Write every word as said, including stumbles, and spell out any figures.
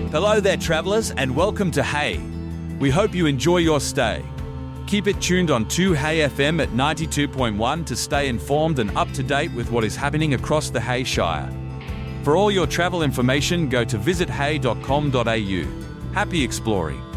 Hello there, travellers, and welcome to Hay. We hope you enjoy your stay. Keep it tuned on two Hay F M at ninety-two point one to stay informed and up to date with what is happening across the Hay Shire. For all your travel information, go to visit hay dot com dot a u. Happy exploring.